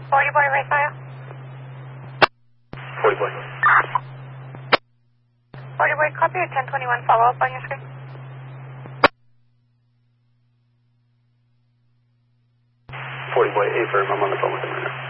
40 boy, right file. 40 boy. 40 boy, copy your 1021 follow up on your screen. 40 boy, A firm, I'm on the phone with him right now.